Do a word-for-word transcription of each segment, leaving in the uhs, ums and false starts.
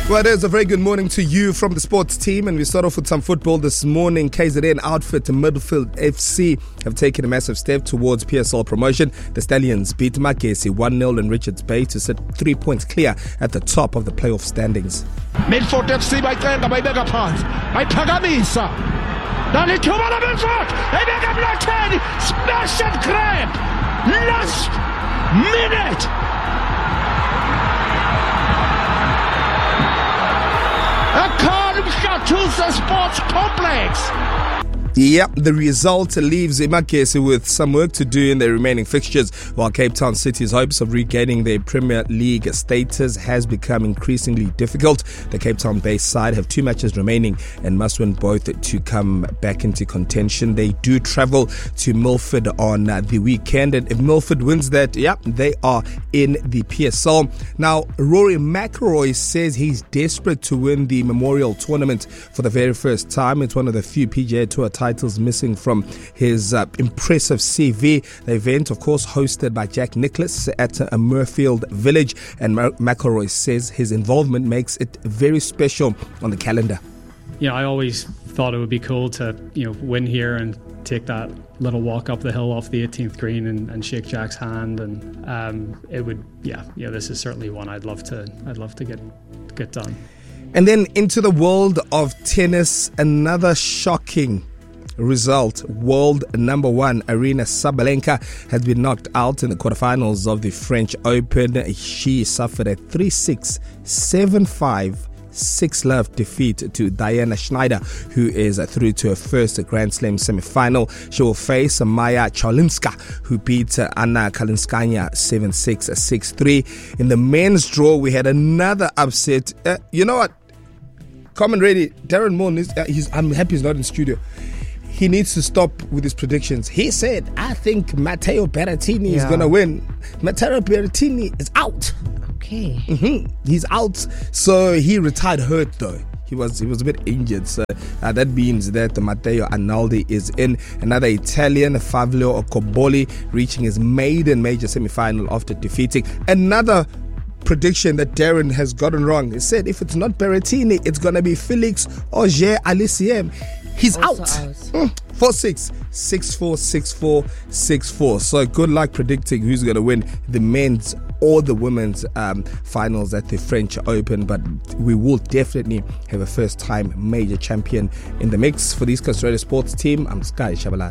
Well, it is a very good morning to you from the sports team, and we start off with some football this morning. K Z N outfit Midfield F C have taken a massive step towards P S L promotion. The Stallions beat Magesi one nil in Richards Bay to sit three points clear at the top of the playoff standings. Midfield F C bayithenga bayibeka phansi bayiphakamisa lali thuba la Midfield ebeka emlatheni smash and grab last minute. Akhan Mhlathuze Sports Complex. Yep, the result leaves Magesi with some work to do in their remaining fixtures, while Cape Town City's hopes of regaining their Premier League status has become increasingly difficult. The Cape Town-based side have two matches remaining and must win both to come back into contention. They do travel to Milford on uh, the weekend, and if Milford wins that, yep, they are in the P S L. Now, Rory McIlroy says he's desperate to win the Memorial Tournament for the very first time. It's one of the few P G A Tour titles titles missing from his uh, impressive C V. The event, of course, hosted by Jack Nicklaus at uh, Murfield Village, and Mar- McIlroy says his involvement makes it very special on the calendar. Yeah, I always thought it would be cool to, you know, win here and take that little walk up the hill off the eighteenth green and, and shake Jack's hand, and um, it would, yeah, yeah. This is certainly one I'd love to, I'd love to get get done. And then into the world of tennis, another shocking result. World number one Aryna Sabalenka has been knocked out in the quarterfinals of the French Open. She suffered a three six, seven five, six love defeat to Diana Schneider, who is through to her first Grand Slam semi-final. She will face Maya Cholinska, who beat Anna Kalinskaya seven six, six three. In the men's draw, we had another upset. Uh, you know what? Common ready. Darren Moore, is, uh, he's, I'm happy he's not in studio. He needs to stop with his predictions. He said, I think Matteo Berrettini yeah. is going to win. Matteo Berrettini is out. Okay. Mm-hmm. He's out. So he retired hurt though. He was he was a bit injured. So uh, that means that Matteo Arnaldi is in. Another Italian, Favio Cobolli, reaching his maiden major semi-final after defeating another prediction that Darren has gotten wrong. He said if it's not Berrettini, it's going to be Felix Auger-Aliassime. He's also out. out. Mm, four six, six four, six four, six four. So good luck predicting who's going to win the men's or the women's um, finals at the French Open. But we will definitely have a first-time major champion in the mix. For the East Coast Radio Sports team, I'm Sky Shabalan.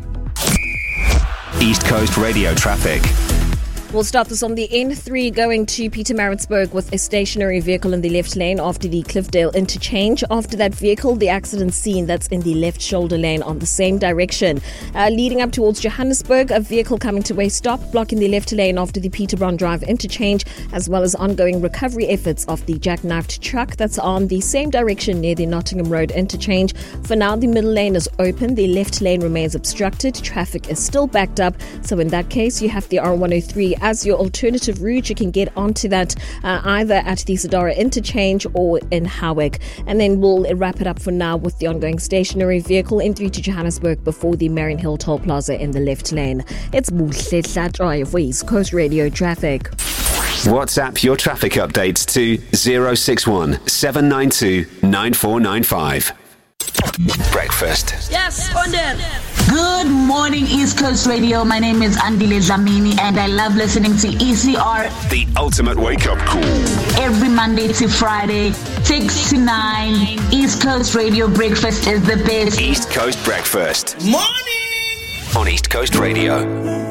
East Coast Radio traffic. We'll start this on the N three going to Pietermaritzburg with a stationary vehicle in the left lane after the Cliffdale interchange. After that vehicle, the accident scene that's in the left shoulder lane on the same direction. Uh, leading up towards Johannesburg, a vehicle coming to a stop, blocking the left lane after the Peterbron Drive interchange, as well as ongoing recovery efforts of the jackknifed truck that's on the same direction near the Nottingham Road interchange. For now, the middle lane is open. The left lane remains obstructed. Traffic is still backed up. So in that case, you have the R one oh three as your alternative route. You can get onto that uh, either at the Sadara interchange or in Howick. And then we'll wrap it up for now with the ongoing stationary vehicle N three to Johannesburg before the Marion Hill Toll Plaza in the left lane. It's Buhle Hlatshwayo for East Coast Radio Traffic. WhatsApp your traffic updates to zero six one, seven nine two, nine four nine five. Breakfast. Yes, on there. Good morning, East Coast Radio. My name is Andile Dlamini, and I love listening to E C R. The ultimate wake-up call. Every Monday to Friday, six to nine. East Coast Radio Breakfast is the best. East Coast Breakfast. Morning! On East Coast Radio.